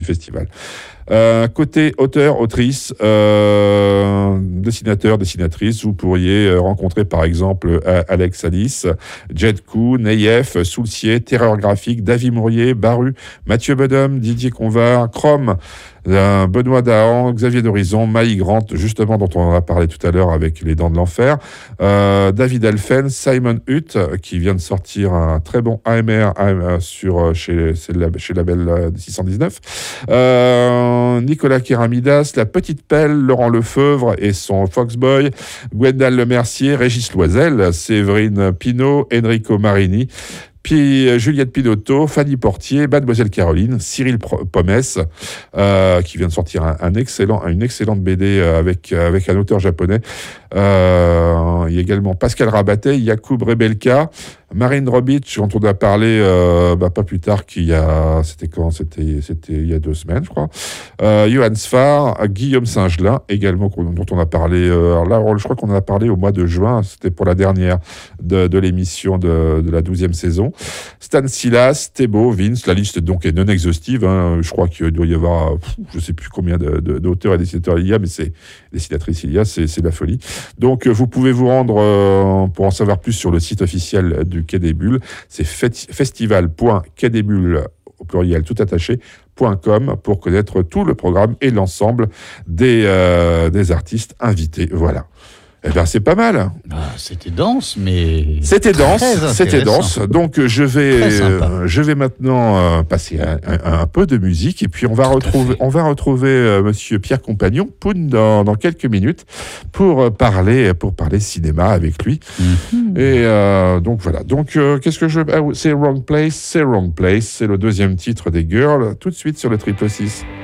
festival. Côté auteur, autrice, dessinateur, dessinatrice, vous pourriez rencontrer par exemple Alex Alice, Jed Kuhn, Neyef, Soulcier, Terreur Graphique, David Mourier, Baru, Mathieu Bodum, Didier Convar, Chrome, Benoît Dahan, Xavier d'Horizon, Maï Grant, justement dont on en a parlé tout à l'heure avec Les Dents de l'Enfer, David Elfen, Simon Hutt, qui vient de sortir un très bon AMR chez Label 619, Nicolas Keramidas, La Petite Pelle, Laurent Lefeuvre et son Foxboy, Gwendal Lemercier, Régis Loisel, Séverine Pinault, Enrico Marini, puis Juliette Pinotto, Fanny Portier, Mademoiselle Caroline, Cyril Pomès, qui vient de sortir une excellente BD avec un auteur japonais. Il y a également Pascal Rabatet, Yacoub Rebelka, Marine Robic, dont on a parlé pas plus tard c'était il y a 2 semaines, je crois. Johan Sfar, Guillaume Singelin, également, dont on a parlé, je crois qu'on en a parlé au mois de juin, c'était pour la dernière de l'émission de la 12e saison. Stan Silas, Thébault, Vince, la liste donc est non exhaustive, hein. Je crois qu'il doit y avoir, je ne sais plus combien d'auteurs et dessinateurs il y a, mais dessinatrices il y a, c'est la folie. Donc vous pouvez vous rendre pour en savoir plus sur le site officiel du Quai des Bulles, c'est festival.quaidesbulles au pluriel tout attaché.com pour connaître tout le programme et l'ensemble des artistes invités. Voilà. Eh bien, c'est pas mal. C'était dense, mais... C'était dense. Donc, je vais maintenant passer un peu de musique et puis on va retrouver Monsieur Pierre Compagnon, Poun, dans quelques minutes pour parler cinéma avec lui. Et donc, voilà. Donc, c'est Wrong Place. C'est le 2e titre des Girls, tout de suite sur le 666.